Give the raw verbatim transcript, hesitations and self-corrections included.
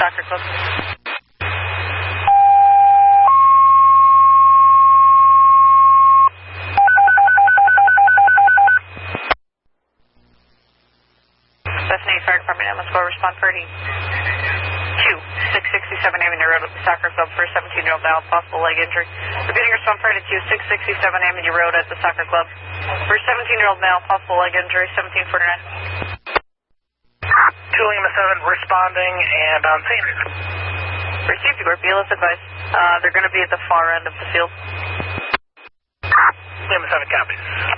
soccer club. Bethany Fire Department, M S four, respond for Q, six sixty-seven Avenue Road at the soccer club for a seventeen-year-old male, possible leg injury. Repeating respond for Q, six sixty-seven Avenue Road at the soccer club for a seventeen-year-old male, possible leg injury, seventeen forty-nine. two Lima seven responding and on scene. Received, Group B, let's advise. Uh, they're going to be at the far end of the field. Lima seven copies.